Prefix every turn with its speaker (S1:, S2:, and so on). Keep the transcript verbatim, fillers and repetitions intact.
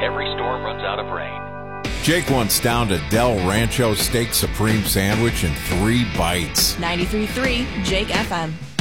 S1: Every storm runs out of rain.
S2: Jake once downed a Del Rancho Steak Supreme sandwich in three bites.
S3: ninety-three point three Jake F M.